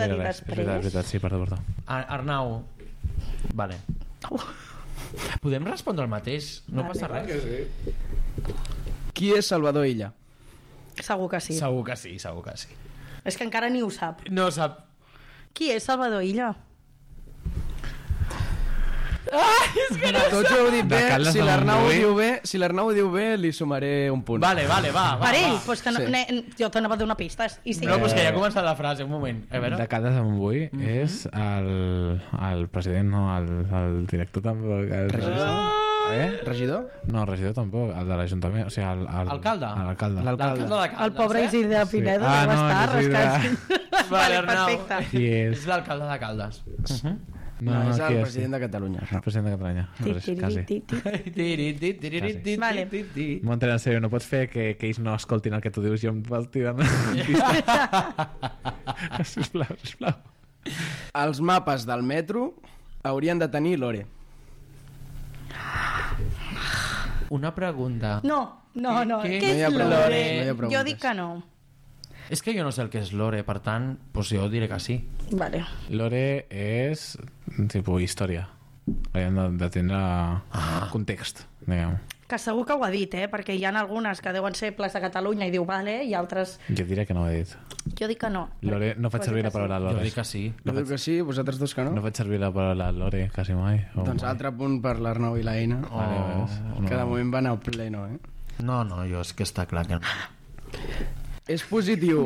de dir res. després. És veritat, sí, perdó. Arnau, vale. Podem respondre el mateix, no passa res. Qui és Salvador Illa? Segur que sí. Segur que sí. És que encara ni ho sap. No sap. Qui és Salvador Illa? Tots ho heu dit bé. De Caldes Si de l'Arnau ho Montbui. diu bé, si l'Arnau ho diu bé, li sumaré un punt. Vale, va. Per ell? Pues que no, Sí. jo t'anava a donar pistes. I sí. No, pues que ja ha començat la frase, un moment. A veure. De Caldes de Montbui és el president, no, el director tampoc. Regidor? No, regidor tampoc, el de l'Ajuntament, o sigui, Alcalde? L'alcalde. L'alcalde de Caldes, El pobre Isidre Pinedo Sí. deu Ah, no, estar Isidre. rascant. Vale, Arnau. perfecte. Qui és? És l'alcalde de Caldes. No, és qui el president de Catalunya. El president de Catalunya. Quasi. Vale. M'ho entenc en sèrio, no pots fer que ells no escoltin el que tu dius i em vas tirant sisplau. Els mapes del metro haurien de tenir l'ORE. Una pregunta. No. Què? Què No hi és ha preguntes, l'Ore? no hi ha preguntes. Jo dic que no. És que jo no sé el que és l'Ore, per tant, pues jo diré que sí. Vale. L'ORE és tipus història. Hauríem de tindre context, diguem. Que segur que ho ha dit, perquè hi ha algunes que deuen ser Plaça Catalunya i diu vale, i altres... Jo diré que no ho he dit. Jo dic que no. L'ORE, no faig Pues servir dic la que sí. paraula Jo l'ORE. dic que sí. No diu que sí, vosaltres dos que no? No faig servir la paraula l'ORE quasi mai. Doncs altre punt per l'Arnau i l'Aina, que de moment van al pleno, eh? No, jo és que està clar que no. És positiu.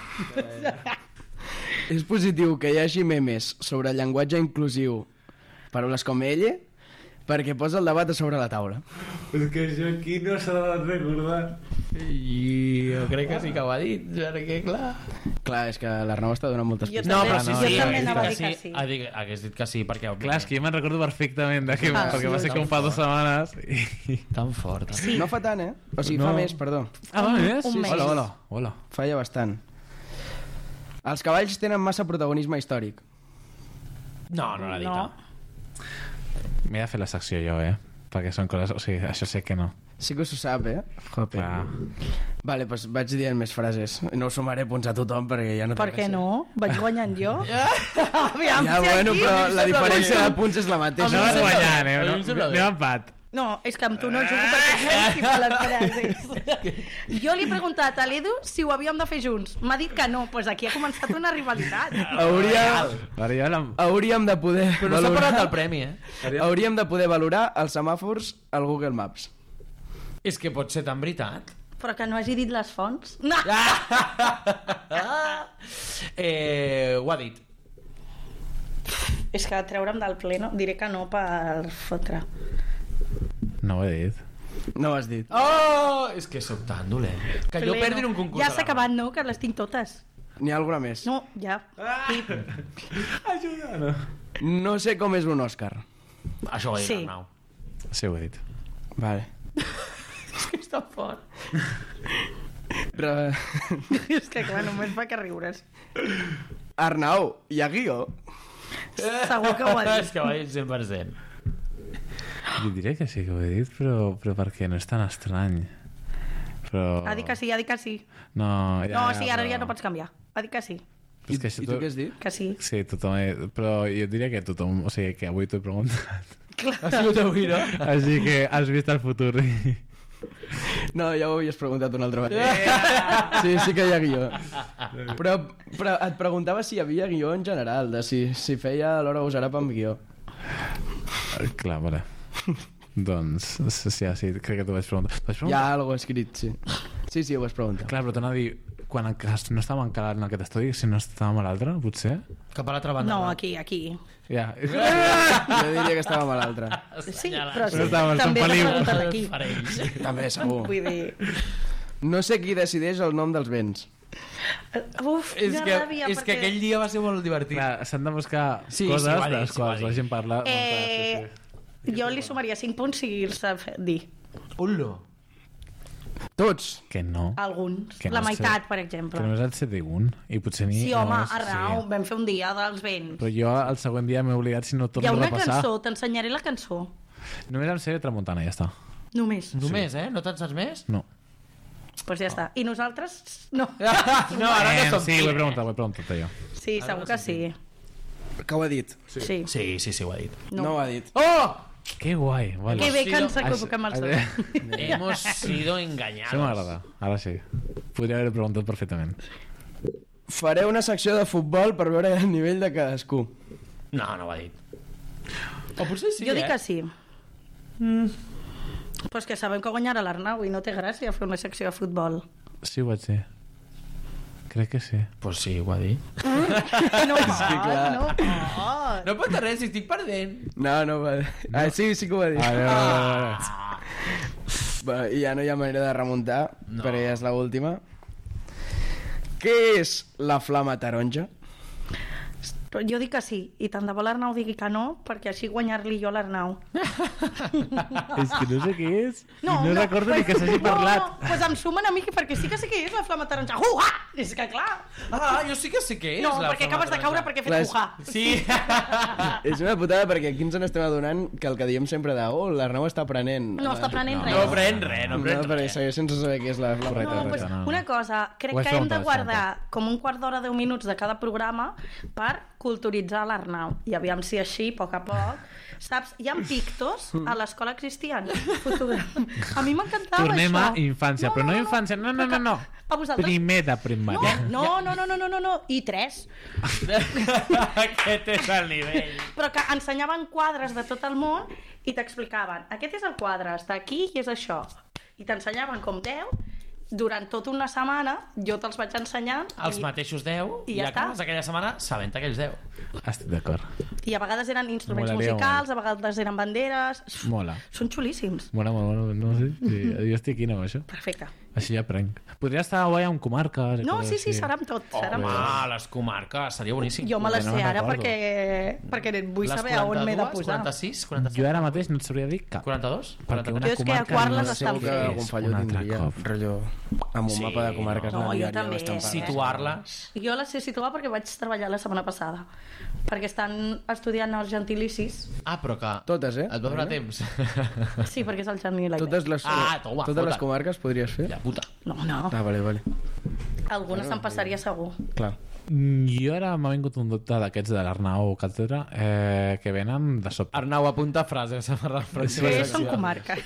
És positiu que hi hagi memes sobre llenguatge inclusiu, paraules com elle, perquè posa el debat a sobre la taula. És que això aquí no s'ha de recordar. I jo crec que sí que ho ha dit, perquè clar... Clar, és que l'Arnau està donant moltes Jo pistes. No, també, però sí, jo també anava a dir sí, que sí. hagués dit que sí, perquè... Clar, és que jo me'n recordo perfectament de que, perquè va ser com fa 2 setmanes i... Tan fort. Sí. No fa tant, eh? O sigui, No. fa més, perdó. Ah, va més? Un mes. Hola. Falla bastant. Els cavalls tenen massa protagonisme històric. No l'ha dit. No. M'he de fer la secció jo, perquè són coses... O sigui, això sé que no. Sí que s'ho sap, eh? Jope. Clar. Vale, doncs vaig dient més frases. No us sumaré punts a tothom perquè ja no té Per què gràcia. no? Vaig guanyant jo. Aviam, Ja, si bueno, aquí... però la diferència de punts és la mateixa. No vas guanyant, A mi em sembla bé. Anem empat. No, és que amb tu no jugo perquè no esquivo les frases. Jo li he preguntat a l'Edu si ho havíem de fer junts. M'ha dit que no, doncs aquí ha començat una rivalitat. Hauríem de poder Però no s'ha parlat del premi, eh? Hauríem de poder valorar els semàfors al Google Maps. És que pot ser tan veritat. Però que no hagi dit les fonts. No. Ho ha dit. És que treure'm del pleno diré que no per fotre. No ho he dit. No ho has dit. Oh! És que sóc tan dolent. Que jo Pleno. perdi en un concurs. Ja s'ha acabat, no? Que les tinc totes. N'hi ha alguna més? No, ja. Pip. Ajuda, No sé com és un Òscar. Això ho ha dit Sí. Arnau. Sí, ho he dit. Vale. És que està fort. Però... És que clar, només fa que riures. Arnau, hi ha guió? Segur que ho ha És dit. que ho ha dit 100%. Jo diré que sí que ho he dit, però perquè no és tan estrany. Però... Ha dit que sí, ha dit que sí. No, No, sí, ara però- ja no pots canviar. Ha dit que sí. És que si I tu què has dit? Que sí. Sí, tothom... Però jo diria que tothom... O sigui, que avui t'ho he preguntat. Ha sigut avui, no? Així que has vist el futur. No, ja ho havies preguntat una altra vegada. Sí que hi ha guió. Però et preguntava si hi havia guió en general, de si feia l'hora usarà amb guió. Clar, vale. Doncs, sí, crec que t'ho vaig preguntar. Hi ha alguna escrit, sí. Sí, ho vas preguntar. Clar, però t'anava a dir, quan no estàvem encarat en aquest estudi, si no estàvem a l'altre, potser? Cap a l'altra banda. No, aquí. Ja. Jo diria que estàvem a l'altre. Sí, però sí. Però estàvem També Sant t'ha Feliu. preguntat aquí. Parells. També, segur. Vull dir... No sé qui decideix el nom dels béns. Uf, És quina que, ràbia, és que perquè... aquell dia va ser molt divertit. Clar, s'han de buscar Sí, coses sí, ho ha dit, de les sí, ho ha quals dit. la gent parla. Jo li sumaria 5 punts si el sap dir. Ullo. Tots. Que no. Alguns. Que no La sé. meitat, per exemple. Que només el 7 i 1. I potser ni... Sí, home, només- Arnau, sí. vam fer un dia dels vents. Però jo el següent dia m'he oblidat si no Hi torno ha a una repassar. cançó, t'ensenyaré la cançó. Només em sé Tramuntana, ja està. Només. Només, no te'n saps més? No. Pues ja està. I nosaltres? No. No, ara no som Sí, ho he preguntat jo. Sí, segur que sí. Que ho ha dit? Sí. Sí, ho ha dit. No ho ha dit. ¡Oh! Que guai, vale. Que bé que ens equivoquem els dos. Hemos sido engañados. Això m'agrada, ara sí. Podria haver preguntat perfectament. Faré una secció de futbol per veure el nivell de cadascú. No, no ho ha dit. O potser sí, Jo dic que sí. Pues que sabem que guanyarà l'Arnau i no té gràcia fer una secció de futbol. Sí, ho vaig dir. Crec que sí. Pues sí, ho ha dit. No pot, no pot. No pot res, si estic perdent. No va... Ah, sí que ho va dir. Vale. Bueno, i ja no hi ha manera de remuntar, perquè ja és l'última. Què és la flama taronja? Jo dic que sí, i tant de bo l'Arnau digui que no, perquè així guanyar-li jo l'Arnau. És que no sé què és. No recordo ni que s'hagi parlat. No, pues em suma una mica, perquè sí que sé què és la flama taronja. Uha! És que clar. Ah, jo sí que sé què és. No, la perquè flama acabes de taronja. caure perquè he Clar, fet uha. Sí. És una putada perquè aquí ens n'estem adonant que el que diem sempre de l'Arnau està aprenent. No està prenent res. No pren res, no pren perquè res. segueix sense saber què és la flama No, taronja. pues, no. una cosa, crec Ho has que hem de preguntat, guardar com un quart d'hora, 10 minuts de cada programa per culturitzar l'Arnau. I aviam si així, a poc a poc, saps? Hi ha pictos, a l'escola existien. A mi m'encantava Tornem això. a infància, però no infància, no. A vosaltres? Primer de primària. No. I 3. Aquest és el nivell. Però que ensenyaven quadres de tot el món i t'explicaven, aquest és el quadre, està aquí i és això. I t'ensenyaven com 10. Durant tota una setmana jo te'ls vaig ensenyant Els mateixos 10 I i ja acabes està. aquella setmana sabent aquells 10. Estic d'acord. i a vegades eren instruments Molaria musicals, a vegades eren banderes. Mola. Són xulíssims. Mola, no sé. Sí, jo estic aquí amb això. Perfecte. Així ja aprenc. Podria estar guai amb comarques. i No, coses sí, així. serà amb tot. Serà amb Home, tot. les comarques, seria boníssim. Jo me les no sé me'n ara recordo. perquè vull Les saber a on m'he de 42, posar. 46, 47, Jo ara mateix no et sabria dir cap. 42? Perquè 43? una Jo és que a comarca quart no les sé estan què que fent. algun és fallo un altre tindria, cop. rotllo, amb un Sí. mapa de comarques No, jo n'aviaria també. bastant per Situar-les. Jo les sé situar perquè vaig treballar la setmana passada. Perquè estan estudiant els gentilicis. Ah, però que... Totes, Et va donar temps. Sí, perquè és el gentil. Totes les, toma, totes les fota. comarques podries fer? Ja, puta. No, no. Ah, vale. Algunes se'n passaria segur. Clar. Jo ara m'ha vingut un dubte d'aquests de l'Arnau Càtedra que venen de sobte. Arnau, apunta frases. Sí, són comarques.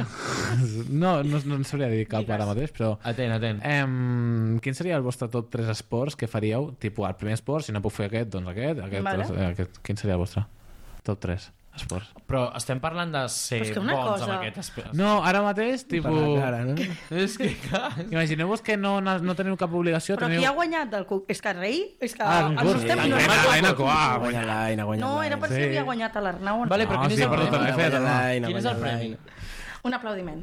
No en sabria dir cap ara mateix, però... Atent. Quin seria el vostre top 3 esports que faríeu? Tipus, el primer esport, si no puc fer aquest, doncs aquest. Vale. Aquest. Quin seria el vostre top 3 esports? Però estem parlant de ser Però és que una bons cosa- amb aquest esport. No, ara mateix, Per tipus... la cara, no? És que, clar... Imagineu-vos que no teniu cap obligació. Però teniu... qui ha guanyat del cuc? És que rei? És que Ah, ens concurs. estem... L'Aina Coà. Guanya l'Aina, guanya No, era per si Sí. havia guanyat a l'Arnau. Vale, però No, quin és sí, el però premi? també fet, no? Quin és el premi? Un aplaudiment.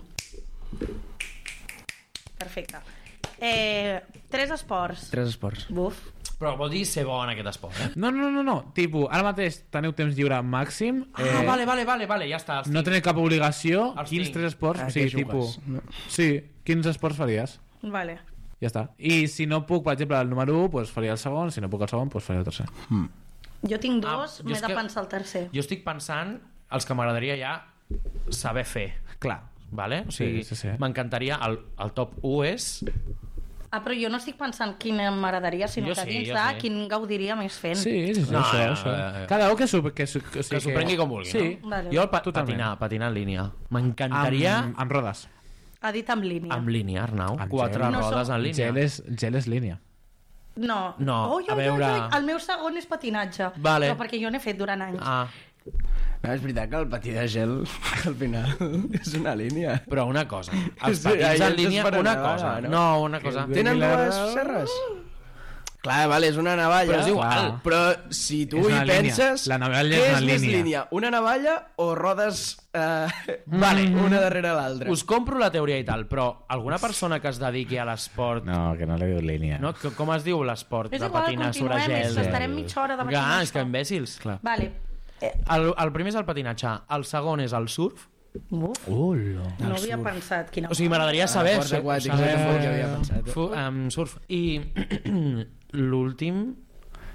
Perfecte. 3 esports. 3 esports. Buf. Però vol dir ser bo en aquest esport, eh? No. Tipus, ara mateix teniu temps lliure màxim. Ah, vale, ja està. No teniu cap obligació. Els Quins tinc. 3 esports? A O sigui, què jugues? tipus... Sí, quins esports faries? Vale. Ja està. I si no puc, per exemple, el número 1, doncs faria el segon. Si no puc el segon, doncs faria el tercer. Jo tinc Ah, 2, jo m'he és de que- pensar el tercer. Jo estic pensant els que m'agradaria ja saber fer, Clar. vale? O sigui, Sí. m'encantaria... El top 1 és... Ah, però jo no estic pensant quin m'agradaria, sinó Jo que sí, dins jo de sí. quin gaudiria més fent. Sí, No, això. Cada un que s'ho prengui com vulgui, sí. no? Vale. Jo Totalment. patinar en línia. M'encantaria Amb rodes. Ha dit amb línia. amb línia, Arnau. Amb 4 gel. No rodes som- en línia. Gel és línia. No. No, a veure- El meu segon és patinatge. Vale. Però perquè jo n'he fet durant anys. Ah, No, és veritat que el patí de gel al final és una línia. però una cosa. Els Sí, patins allà en línia, es per una anar, cosa. no? No, una cosa. Tenen dues serres? Clar, vale, és una navalla. Però és igual. Però si tu És hi una línia. penses... La navalla què és una és més línia. línia? Una navalla o rodes Vale. una darrere l'altra? Us compro la teoria i tal, però alguna persona que es dediqui a l'esport... No, que no li diu línia. No? Com es diu l'esport És de igual, patinar sobre continuem, és gel? que estarem mitja hora debatint Ah, és això. que imbècils. Clar. Vale. El primer és el patinatge, el segon és el surf. Uf, Hola. no havia pensat quina... O sigui, m'agradaria saber... Esports aquàtics, saber tampoc hi havia pensat. surf. I l'últim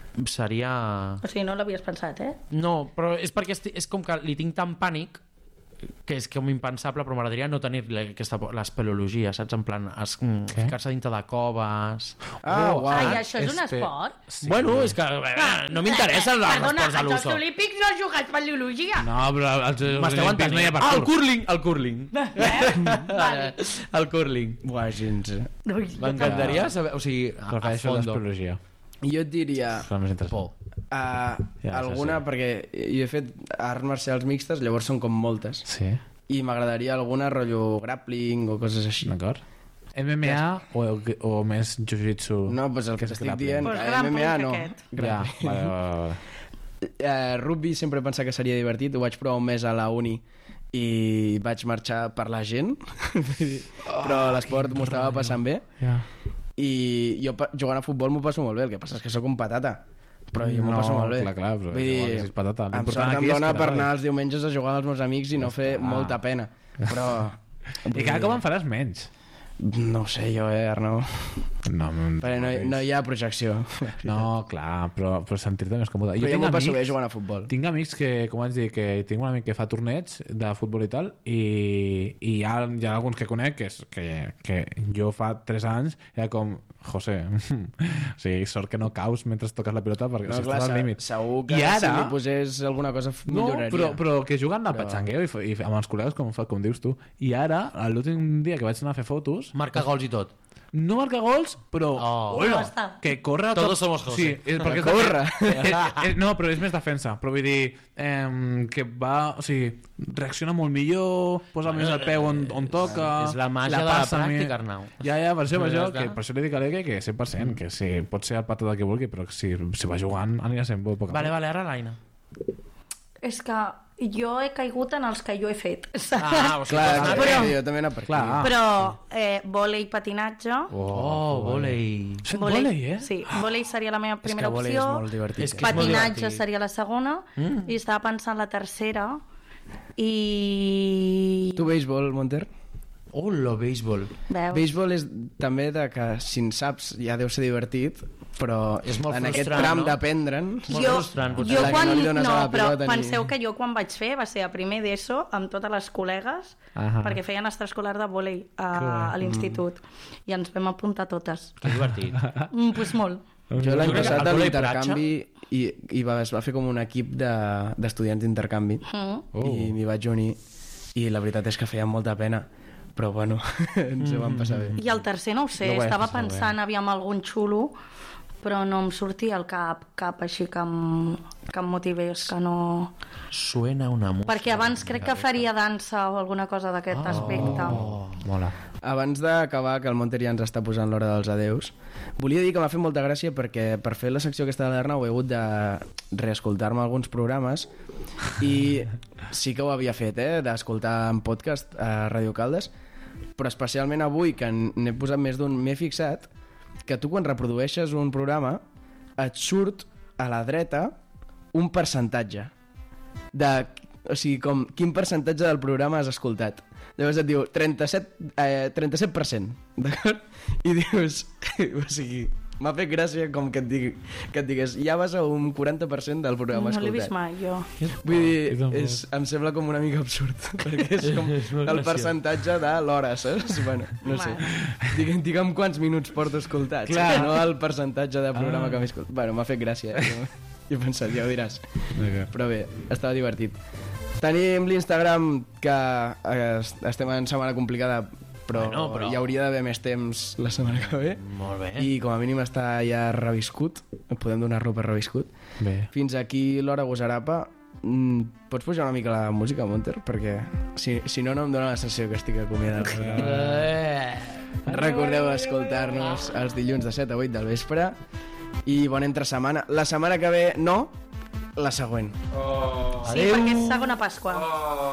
seria... O sigui, no l'havies pensat, eh? No, però és perquè és com que li tinc tant pànic que és com impensable, però m'agradaria no tenir l'espeleologia, saps? En plan, ficar-se dintre de coves... Uau. Ai, això és un esport? Sí. Bueno, és que no m'interessa els Perdona, esports de als l'uso. Jocs Olímpics no has jugat espeleologia. No, però als M'esteu Olímpics no hi ha entenent? parkour. El curling. Vale. El curling. Buah, gens. M'encantaria saber... O sigui, a Prefereixo fondo. l'espeleologia. Jo et diria... És la més interessant. alguna, sí. perquè jo he fet arts marcials mixtes, llavors són com moltes. Sí, I m'agradaria alguna rotllo grappling o coses així. d'acord. MMA o més jiu-jitsu? No, doncs el que és t'estic grappling? dient, Pues grappling MMA no. aquest. Ja, vale. Rugby sempre he pensat que seria divertit, ho vaig provar un mes a la uni i vaig marxar per la gent, però l'esport m'ho estava passant bé. Ja. I jo jugant a futbol m'ho passo molt bé, el que passa és que sóc un patata, però jo m'ho passo molt bé. Clar, però Vull igual dir, que si és patata. amb L'important sort aquí em és dona que per t'agradi. anar els diumenges a jugar amb els meus amics i no fer molta pena, però... I cada cop en faràs menys. No ho sé jo, Arnau. No, Perquè no hi ha projecció. no, clar, però sentir-te més còmode. Però jo m'ho passo bé amics- jugant a futbol. Tinc amics que, com vaig dir, que tinc un amic que fa torneigs de futbol i tal, i hi ha alguns que conec que jo fa 3 anys era com, José, o sigui, sort que no caus mentre toques la pilota perquè No, si clar, estàs al límit. segur que I ara, si li posés alguna cosa no, milloraria. però que juguen al patxangueo i amb els col·legues, com dius tu. I ara, l'últim dia que vaig anar a fer fotos, Marca gols i tot. no marca gols, però Hola. Està. que corre... Todos somos José. Sí, perquè Corre. no, però és més defensa. Però vull dir que va... O sigui, reacciona molt millor, posa més el peu on toca... És la màgia de la passa pràctica, més. Arnau. Ja, per això, Ja està. per això li dic a l'Ege que 100%, que sí, pot ser el patata que vulgui, però que si va jugant anirà sent bo. Vale, ara l'Aina. És que jo he caigut en els que jo he fet. Ah, o sigui, Clar, Però- jo també anar per aquí. Clar. Però vòlei, patinatge... Oh, vòlei. Fet vòlei, eh? Sí, vòlei seria la meva primera vòlei és opció. molt divertit. És que és molt Patinatge divertit. seria la segona. I estava pensant la tercera. I... Tu béisbol, Monter? Oh, lo béisbol. Veus? Béisbol és també de que si en saps ja deu ser divertit, però És molt en aquest frustrant, tram no? d'aprendre'n... Molt frustrant, potser. jo La que quan, no li dones no, a la però pilota ni- penseu que jo quan vaig fer va ser a primer d'ESO amb totes les col·legues perquè feien extraescolar de vòlei a l'institut i ens vam apuntar totes. Que divertit. Pues molt. Jo l'any Jo crec que passat el a vòlei l'intercanvi es va fer com un equip d'estudiants d'intercanvi i m'hi vaig unir i la veritat és que feia molta pena, però bueno, ens ho vam passar bé. I el tercer no ho sé, No ho vaig estava passar bé. pensant aviam algun xulo però no em sortia al cap així que em motivés, que no... Suena una música. Perquè abans crec que faria dansa o alguna cosa d'aquest aspecte. Mola. Abans d'acabar, que el Monter ja ens està posant l'hora dels adeus, volia dir que m'ha fet molta gràcia perquè per fer la secció aquesta de l'Arnau he hagut de reescoltar-me alguns programes i sí que ho havia fet, d'escoltar en podcast a Ràdio Caldes, però especialment avui, que n'he posat més d'un, m'he fixat que tu quan reprodueixes un programa et surt a la dreta un percentatge de, o sigui, com quin percentatge del programa has escoltat. Llavors et diu 37%, d'acord? I dius, o sigui, m'ha fet gràcia com que et digués ja vas a un 40% del programa No l'he vist escoltat. mai, jo. Vull dir, tampoc. em sembla com una mica absurd, perquè és com el percentatge de l'hora, saps? Bueno, no sé. Digue'm quants minuts porto escoltats, Clar. no el percentatge de programa que m'he escoltat. Bueno, m'ha fet gràcia. Jo he pensat, ja ho diràs. Però bé, estava divertit. Tenim l'Instagram, que estem en setmana complicada, però hi hauria d'haver més temps la setmana que ve. Molt bé. I com a mínim està ja reviscut, podem donar-lo per reviscut. Bé. Fins aquí l'hora gosarapa. Pots pujar una mica la música, Monter? Perquè si no, no em dóna la sensació que estic acomiadant. Recordeu escoltar-nos els dilluns de 7 a 8 del vespre i bona entre-setmana. La setmana que ve no, la següent. Sí, perquè és segona Pasqua.